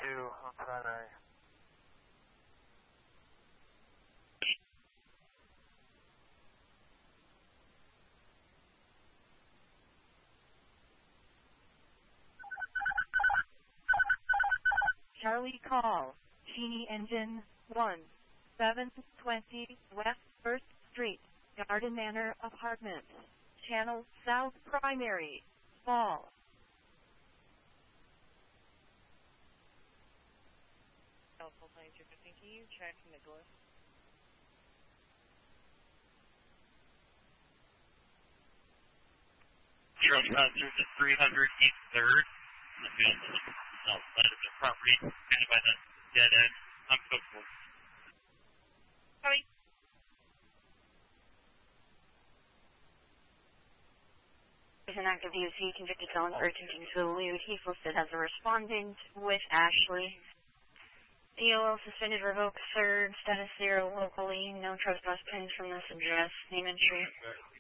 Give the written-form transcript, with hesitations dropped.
on primary. Charlie call, Genie Engine 1, 720 West 1st Street, Garden Manor Apartments, Channel South Primary, Fall. Alpha 9215, can you check Nicholas? Zero there's a 300 East 3rd, in the field outside of the property, kind of by the dead end, on Cookwood. Copy. There's an active DOC convicted felon for attempting to elude. He's listed as a respondent with Ashley. DOL suspended, revoked, served, status 0 locally, no trespass pins from this address, name and street.